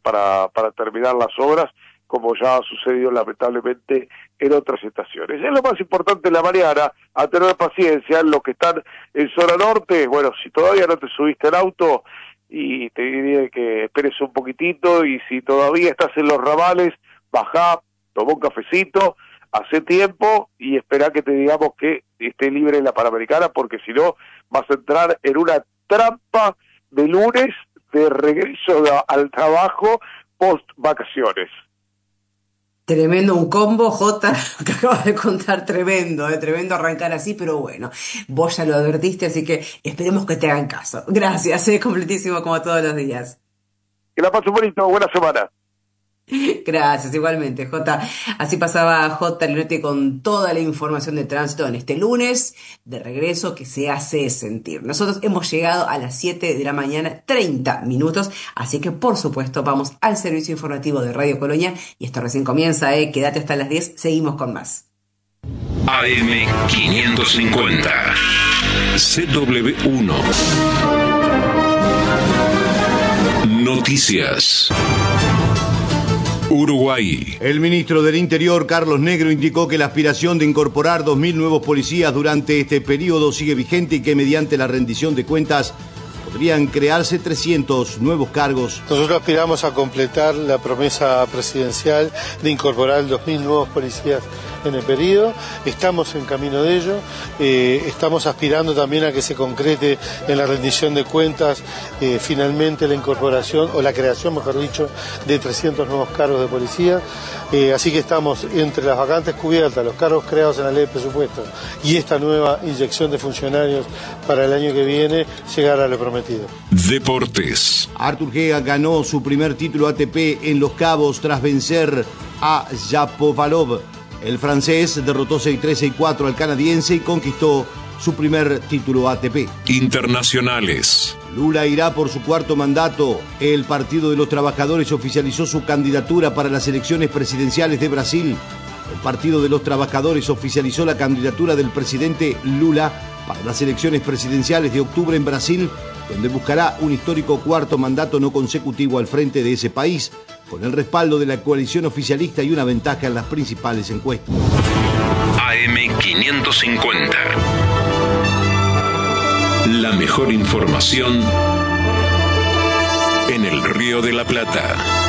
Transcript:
para terminar las obras, como ya ha sucedido lamentablemente en otras estaciones. Es lo más importante en la mañana, a tener paciencia. Los que están en zona norte, bueno, si todavía no te subiste al auto, y te diría que esperes un poquitito, y si todavía estás en los ramales, bajá, tomá un cafecito, hace tiempo y espera que te digamos que esté libre la Panamericana, porque si no vas a entrar en una trampa de lunes de regreso al trabajo post vacaciones. Tremendo un combo, Jota, que acabas de contar, tremendo, tremendo arrancar así, pero bueno, vos ya lo advertiste, así que esperemos que te hagan caso. Gracias, completísimo como todos los días. Que la pasen bonito, buena semana. Gracias, igualmente, Jota. Así pasaba Jota Leonetti con toda la información de tránsito en este lunes de regreso que se hace sentir. Nosotros hemos llegado a las 7 de la mañana, 30 minutos, así que por supuesto vamos al servicio informativo de Radio Colonia y esto recién comienza, quédate hasta las 10, seguimos con más. AM 550 CW1 Noticias. Uruguay. El ministro del Interior, Carlos Negro, indicó que la aspiración de incorporar 2.000 nuevos policías durante este periodo sigue vigente y que mediante la rendición de cuentas podrían crearse 300 nuevos cargos. Nosotros aspiramos a completar la promesa presidencial de incorporar 2.000 nuevos policías en el periodo. Estamos en camino de ello. Estamos aspirando también a que se concrete en la rendición de cuentas finalmente la incorporación, o la creación, mejor dicho, de 300 nuevos cargos de policía. Así que estamos entre las vacantes cubiertas, los cargos creados en la ley de presupuesto y esta nueva inyección de funcionarios para el año que viene, llegar a lo prometido. Deportes. Artur Gea ganó su primer título ATP en Los Cabos tras vencer a Shapovalov. El francés derrotó 6-3, 6-4 al canadiense y conquistó su primer título ATP. Internacionales. Lula irá por su cuarto mandato. El Partido de los Trabajadores oficializó su candidatura para las elecciones presidenciales de Brasil. El Partido de los Trabajadores oficializó la candidatura del presidente Lula para las elecciones presidenciales de octubre en Brasil, donde buscará un histórico cuarto mandato no consecutivo al frente de ese país, con el respaldo de la coalición oficialista y una ventaja en las principales encuestas. AM 550. La mejor información en el Río de la Plata.